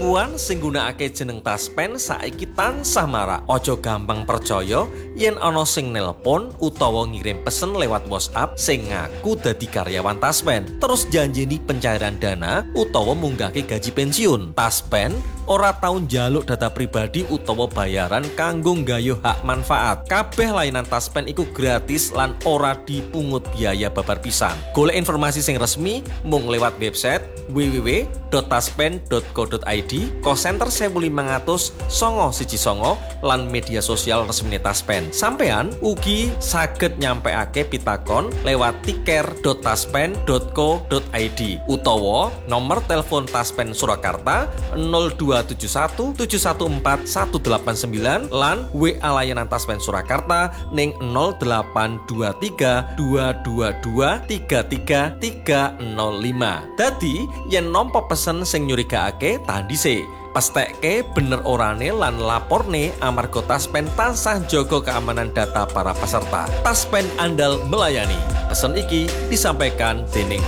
Penipuan sing nggunakake jeneng Taspen saiki tansah marak. Ojo gampang percaya yen ana sing nelpon utawa ngirim pesen lewat WhatsApp sing ngaku dadi karyawan Taspen, terus janjeni pencairan dana utawa munggahke gaji pensiun. Taspen ora tau njaluk data pribadi utawa bayaran kanggo nggayuh hak manfaat. Kabeh layanan Taspen iku gratis lan ora dipungut biaya babar pisan. Golek informasi sing resmi mung lewat website www.taspen.co.id, call center 1500 919 lan media sosial resmi Taspen. Sampean ugi saged nyampeake pitakon lewat tiker.taspen.co.id utawa nomor telepon Taspen Surakarta 0271 714 189 lan WA layanan Taspen Surakarta ning 0823 222 33305. Dadi yen nampa pesen sing nyurigakake tandise pastekke bener orane lan laporne amarga Taspen tansah jaga keamanan data para peserta. Taspen andal melayani. Pesen iki disampaikan dening